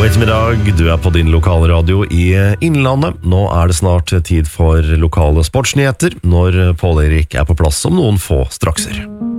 God ettermiddag, du på din lokale radio i Innlandet. Nå det snart tid for lokale sportsnyheter, når Pål Erik på plass om noen få strakser.